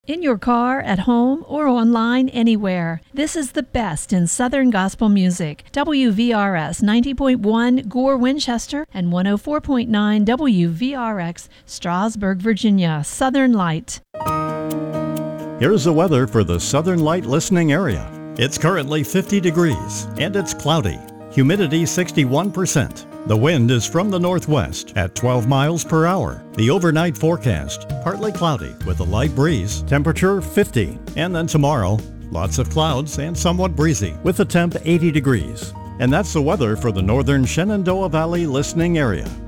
In your car, at home, or online, anywhere. This is the best in Southern gospel music. WVRS 90.1 Gore, Winchester, and 104.9 WVRX Strasburg, Virginia. Southern Light. Here's the weather for the Southern Light listening area. It's currently 50 degrees, and it's cloudy. Humidity 61%. The wind is from the northwest at 12 miles per hour. The overnight forecast, partly cloudy with a light breeze, temperature 50. And then tomorrow, lots of clouds and somewhat breezy with a temp 80 degrees. And that's the weather for the northern Shenandoah Valley listening area.